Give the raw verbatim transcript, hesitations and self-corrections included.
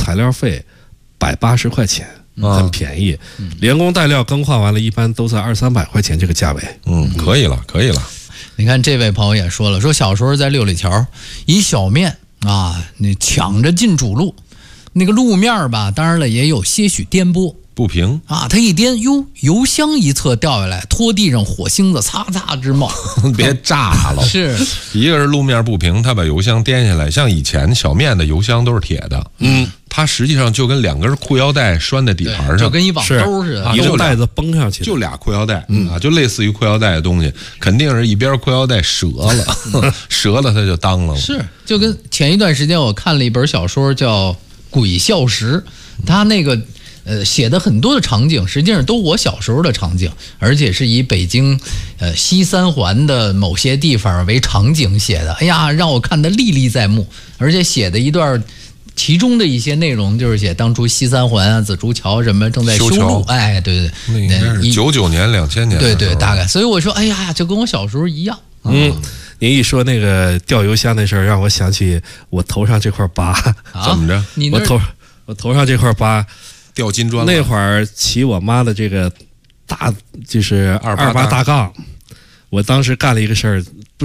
材料费百八十块钱，很便宜。嗯、连工带料更换完了，一般都在二三百块钱这个价位。 嗯，可以了，可以了。 你看这位朋友也说了，说小时候在六里桥以小面啊，那抢着进主路，那个路面吧，当然了也有些许颠簸。 不平啊，他一颠，哟，油箱一侧掉下来，拖地上火星子擦擦直冒， 别炸了。 是， 一个是路面不平，他把油箱颠下来。像以前小面的油箱都是铁的，嗯，它实际上就跟两根裤腰带拴在底盘上， 就跟一网兜似的， 啊，就带子绷上去， 就俩裤腰带，嗯啊，就类似于裤腰带的东西，肯定是一边裤腰带折了，折了它就当了。 是，就跟前一段时间我看了一本小说叫《鬼笑石》，他那个。呃，写的很多的场景，实际上都我小时候的场景，而且是以北京，呃西三环的某些地方为场景写的。哎呀，让我看得历历在目，而且写的一段，其中的一些内容就是写当初西三环啊、紫竹桥什么正在修路。哎，对对， 那应该是九九年、两千年。 对对，大概。所以我说，哎呀，就跟我小时候一样。 嗯，您一说那个掉油箱那事儿，让我想起我头上这块疤。 啊、 怎么着？ 你我头我头上这块疤。 掉金砖了。 那会儿骑我妈的这个大就是二八大杠，我当时干了一个事儿，